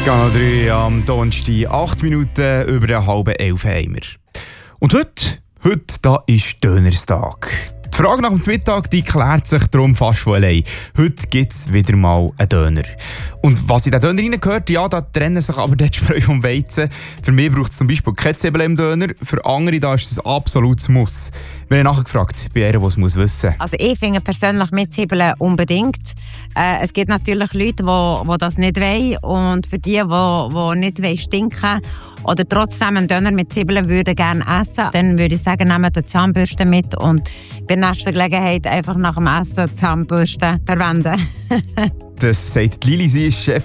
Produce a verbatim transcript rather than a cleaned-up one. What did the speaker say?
Kanal drei am Donnerstag, acht Minuten über eine halbe elf haben wir. Und heute, heute da ist Dönerstag. Die Frage nach dem Mittag, die klärt sich darum fast von allein. Heute gibt es wieder mal einen Döner. Und was in den Döner reingehört, ja, da trennen sich aber die Spreu vom Weizen. Für mich braucht es zum Beispiel keine Zwiebeln im Döner, für andere da ist es ein absolutes Muss. Wir haben nachgefragt, bei einer, die es muss wissen. Also ich finde persönlich mit Zwiebeln unbedingt. Äh, es gibt natürlich Leute, die, die das nicht wollen. Und für die, die, die nicht wollen stinken oder trotzdem einen Döner mit Zwiebeln würden gerne essen, dann würde ich sagen, nehmt die Zahnbürste mit und bei der nächsten Gelegenheit einfach nach dem Essen die Zahnbürste verwenden. Das sagt Lili, sie ist Chef